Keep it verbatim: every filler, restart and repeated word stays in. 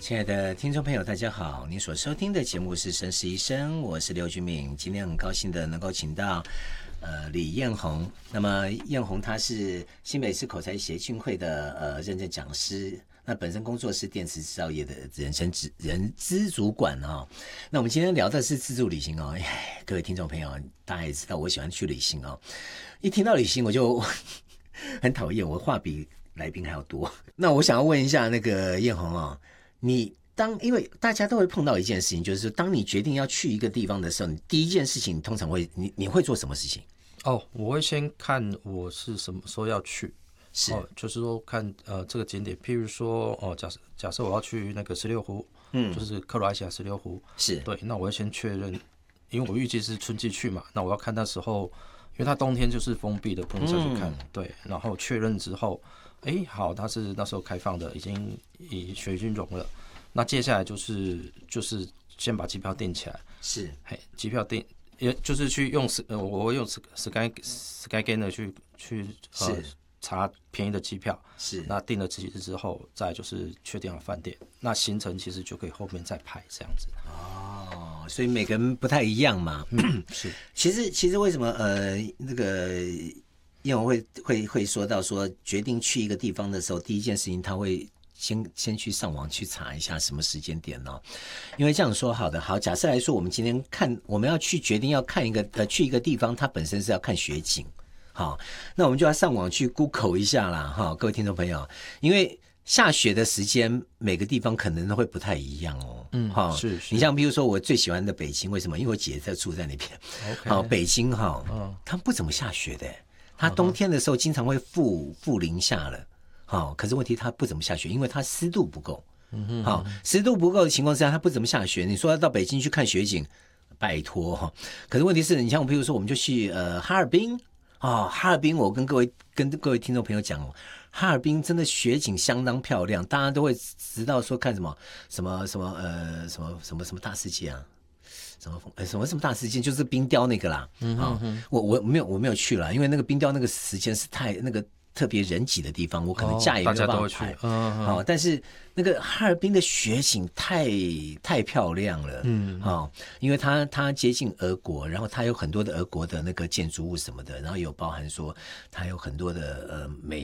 亲爱的听众朋友大家好，您所收听的节目是绅士医生，我是刘俊敏。今天很高兴的能够请到呃李彦宏。那么彦宏他是新北市口才协进会的呃认证讲师，那本身工作是电池制造业的人生人资主管哦。那我们今天聊的是自助旅行哦，哎，各位听众朋友大家也知道我喜欢去旅行哦，一听到旅行我就很讨厌，我话比来宾还要多。那我想要问一下那个彦宏哦，你当因为大家都会碰到一件事情，就是说当你决定要去一个地方的时候，你第一件事情你通常会你你会做什么事情？ 哦，我会先看我是什么时候要去， 是， 哦，就是说看呃这个景点，譬如说哦，假设假设我要去那个十六湖，嗯，就是克罗埃西亚十六湖， 是对，那我会先确认，因为我预计是春季去嘛，那我要看那时候，因为它冬天就是封闭的，不能下去看，嗯、对，然后确认之后，哎，好，它是那时候开放的，已经已水军融了，那接下来就是就是先把机票订起来， 是， 嘿，机票订。也就是去用呃，我会用 Sky Skygainer 去去呃查便宜的机票， 是那订了几日之后，再就是确定好饭店，那行程其实就可以后面再排这样子。 哦，所以每个人不太一样嘛。 嗯、是， 其实其实为什么呃那个因为我会会会说到说决定去一个地方的时候，第一件事情他会。先先去上网去查一下什么时间点呢？因为这样说好的，好，假设来说，我们今天看我们要去决定要看一个呃去一个地方，它本身是要看雪景，好，那我们就要上网去 Google 一下啦，哈，各位听众朋友，因为下雪的时间每个地方可能都会不太一样哦， 嗯，好，是是， 你像比如说我最喜欢的北京，为什么？因为我姐在住在那边，好， okay, 北京哈， 嗯， 它不怎么下雪的，它冬天的时候经常会负负零下了。好、哦，可是问题它不怎么下雪，因为它湿度不够。嗯哼，好、哦，湿度不够的情况之下，它不怎么下雪。你说要到北京去看雪景，拜托哈、哦。可是问题是你像比如说，我们就去呃哈尔滨哦，哈尔滨，我跟各位跟各位听众朋友讲哦，哈尔滨真的雪景相当漂亮，大家都会知道说看什么什么什么呃什么什么什么大世界啊。什么呃什么什么大事件，就是冰雕那个啦。嗯哼哼，我我没有我没有去啦，因为那个冰雕那个时间是太那个。特别人挤的地方，我可能假也没有办法排。嗯，好、哦，但是那个哈尔滨的雪景太太漂亮了。嗯，好、哦，因为它它接近俄国，然后它有很多的俄国的那个建筑物什么的，然后有包含说它有很多的呃美。